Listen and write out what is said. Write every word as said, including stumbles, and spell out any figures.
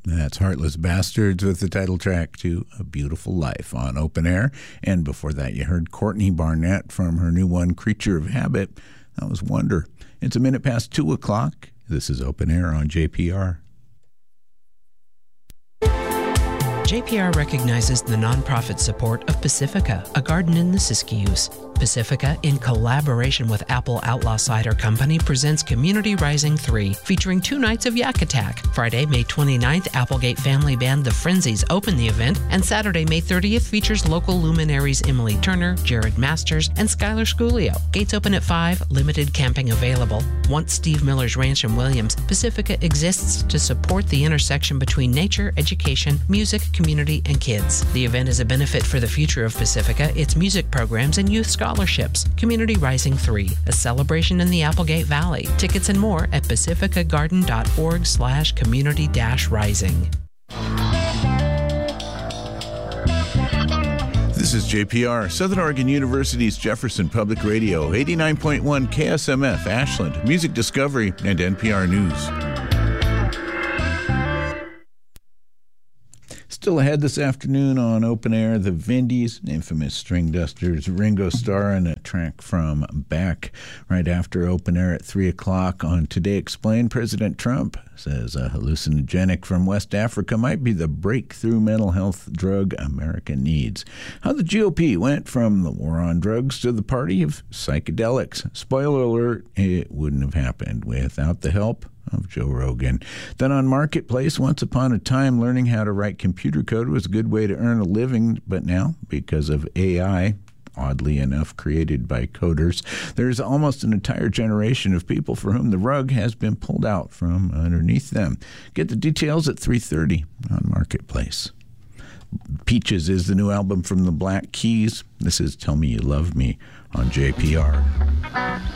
That's Heartless Bastards with the title track to A Beautiful Life on Open Air. And before that, you heard Courtney Barnett from her new one, Creature of Habit. That was Wonder. It's a minute past two o'clock. This is Open Air on J P R. J P R recognizes the nonprofit support of Pacifica, a garden in the Siskiyous. Pacifica, in collaboration with Apple Outlaw Cider Company, presents Community Rising three, featuring two nights of Yak Attack. Friday, May twenty-ninth, Applegate family band The Frenzies open the event, and Saturday, May thirtieth, features local luminaries Emily Turner, Jared Masters, and Skylar Sculio. Gates open at five, limited camping available. Once Steve Miller's Ranch in Williams, Pacifica exists to support the intersection between nature, education, music, community, and kids. The event is a benefit for the future of Pacifica, its music programs, and youth scholarships. Community Rising three, a celebration in the Applegate Valley. Tickets and more at pacificagarden.org slash community dash rising. This is J P R, Southern Oregon University's Jefferson Public Radio, eighty-nine point one K S M F, Ashland, Music Discovery, and N P R News. Still ahead this afternoon on Open Air, the Vindies, infamous String Dusters, Ringo Starr, and a track from Beck. Right after Open Air at three o'clock on Today Explained, President Trump says a hallucinogenic from West Africa might be the breakthrough mental health drug America needs. How the G O P went from the war on drugs to the party of psychedelics. Spoiler alert, it wouldn't have happened without the help of Joe Rogan. Then on Marketplace, once upon a time, learning how to write computer code was a good way to earn a living, but now, because of A I, oddly enough created by coders, there's almost an entire generation of people for whom the rug has been pulled out from underneath them. Get the details at three thirty on Marketplace. Peaches is the new album from the Black Keys. This is Tell Me You Love Me on J P R.